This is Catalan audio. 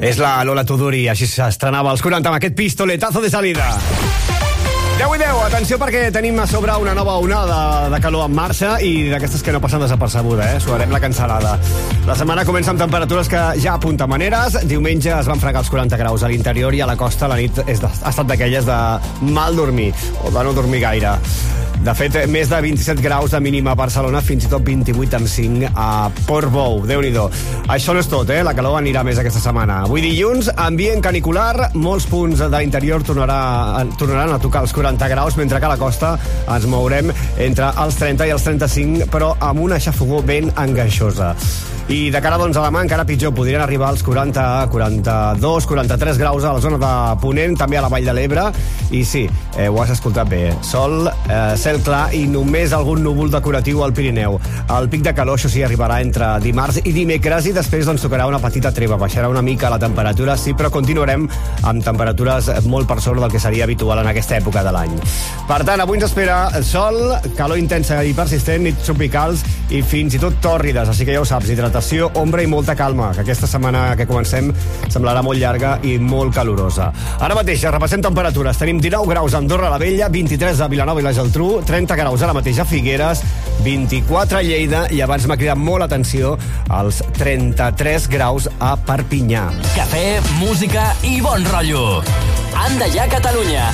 És la Lola Tudori, així s'estrenava als 40 amb aquest pistoletazo de salida. 10 i 10, atenció perquè tenim a sobre una nova onada de calor en marxa i d'aquestes que no passen desapercebuda, Suarem la cansalada. La setmana comença amb temperatures que ja apunten maneres. Diumenge es van fregar els 40 graus a l'interior i a la costa la nit ha estat d'aquelles de mal dormir o de no dormir gaire. De fet, més de 27 graus de mínima a Barcelona, fins i tot 28,5 a Portbou. Déu-n'hi-do. Això no és tot, La calor anirà més aquesta setmana. Avui dilluns, ambient canicular, molts punts de l'interior tornaran a tocar els 40 graus, mentre que a la costa ens mourem entre els 30 i els 35, però amb una xafogó ben enganxosa. I de cara, doncs, a demà encara pitjor, podrien arribar als 40, 42, 43 graus a la zona de Ponent, també a la Vall de l'Ebre. I sí, ho has escoltat bé. Sol, cel clar i només algun núvol decoratiu al Pirineu. El pic de calor, això sí, arribarà entre dimarts i dimecres i després doncs tocarà una petita treva. Baixarà una mica la temperatura, sí, però continuarem amb temperatures molt per sobre del que seria habitual en aquesta època de l'any. Per tant, avui ens espera sol, calor intensa i persistent, nits tropicals i fins i tot tòrrides, així que ja ho saps, hidratació, ombra i molta calma, que aquesta setmana que comencem semblarà molt llarga i molt calorosa. Ara mateix repassem temperatures. Tenim 19 graus a Andorra la Vella, 23 a Vilanova i la Geltrú, 30 graus ara mateix a Figueres, 24 a Lleida i abans m'ha cridat molt l'atenció als 33 graus a Perpinyà. Cafè, música i bon rotllo. Anda ja, Catalunya.